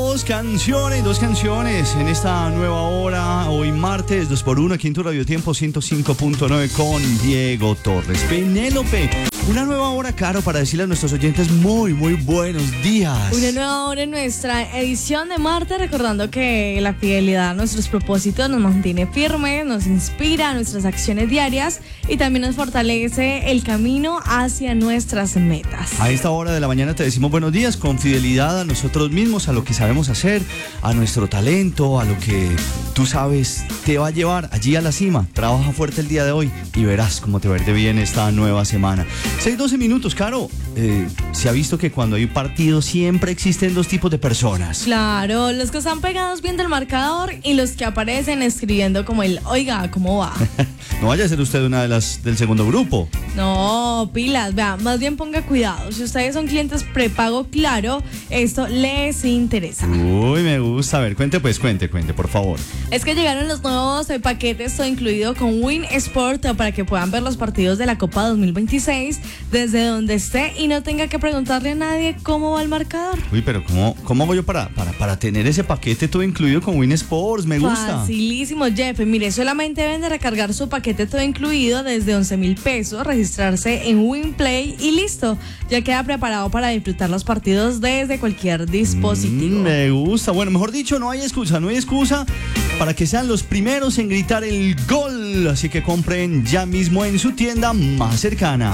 Dos canciones en esta nueva hora, hoy martes, 2x1, aquí en tu Radio Tiempo 105.9 con Diego Torres. Penélope, una nueva hora, Caro, para decirle a nuestros oyentes muy buenos días. Una nueva hora en nuestra edición de martes, recordando que la fidelidad a nuestros propósitos nos mantiene firmes, nos inspira a nuestras acciones diarias y también nos fortalece el camino hacia nuestras metas. A esta hora de la mañana te decimos buenos días con fidelidad a nosotros mismos, a lo que sabemos hacer, a nuestro talento, a lo que tú sabes te va a llevar allí a la cima. Trabaja fuerte el día de hoy y verás cómo te va a ir de bien esta nueva semana. 6:12 minutos, Caro. Se ha visto que cuando hay partido siempre existen dos tipos de personas. Claro, los que están pegados viendo el marcador y los que aparecen escribiendo como el oiga, ¿cómo va? No vaya a ser usted una de las del segundo grupo. No, pilas, vea, más bien ponga cuidado. Si ustedes son clientes prepago Claro, esto les interesa. Uy, me gusta. A ver, cuente, por favor. Es que llegaron los nuevos paquetes, todo incluido con Win Sport, para que puedan ver los partidos de la Copa 2026 desde donde esté y no tenga que preguntarle a nadie cómo va el marcador. Uy, pero ¿cómo hago yo para tener ese paquete todo incluido con Win Sports? Me gusta. Facilísimo, Jeff. Mire, solamente deben de recargar su paquete todo incluido desde 11,000 pesos, registrarse en WinPlay y listo. Ya queda preparado para disfrutar los partidos desde cualquier dispositivo. Me gusta. Bueno, mejor dicho, no hay excusa para que sean los primeros en gritar el gol. Así que compren ya mismo en su tienda más cercana.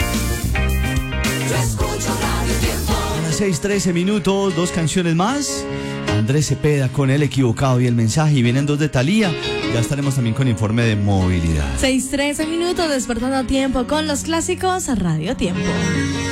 Yo escucho Radio Tiempo. A las 6:13 minutos, dos canciones más. Andrés Cepeda con El Equivocado y El Mensaje. Y vienen dos de Thalía. Ya estaremos también con informe de movilidad. 6:13 minutos, despertando a tiempo con los clásicos a Radio Tiempo.